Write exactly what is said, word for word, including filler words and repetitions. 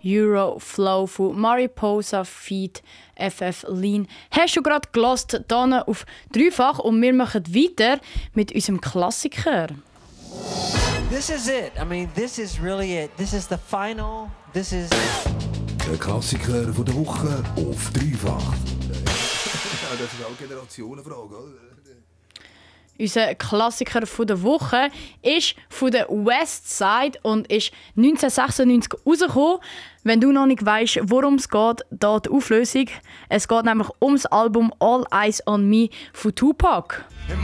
Euroflow von Mariposa feat. F F Lean. Hast du gerade gelost hier auf Dreifach und wir machen weiter mit unserem Klassiker. This is it. I mean, this is really it. This is the final. This is... Der Klassiker von der Woche auf Dreifach. Ja, das ist auch eine Generationenfrage, oder? Unser Klassiker von der Woche ist von der Westside und ist neunzehnhundertsechsundneunzig rausgekommen. Wenn du noch nicht weißt, worum es geht, da die Auflösung. Es geht nämlich ums Album All Eyes on Me von Tupac.